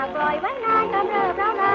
ปล่อยไว้นานกำเริบเราไหล